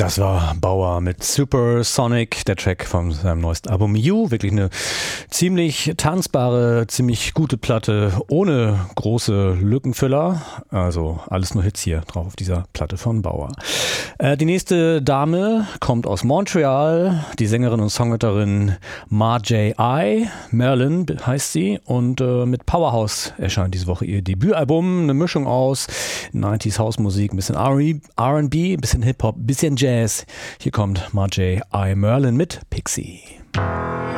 Das war Bauer mit Supersonic, der Track von seinem neuesten Album You. Wirklich eine ziemlich tanzbare, ziemlich gute Platte, ohne große Lückenfüller. Also alles nur Hits hier drauf auf dieser Platte von Bauer. Die nächste Dame kommt aus Montreal, die Sängerin und Songwriterin Marjay I. Merlin heißt sie und mit Powerhouse erscheint diese Woche ihr Debütalbum. Eine Mischung aus 90s Hausmusik, ein bisschen R&B, ein bisschen Hip-Hop, ein bisschen Jazz. Hier kommt Marjay I. Merlin mit Pixie.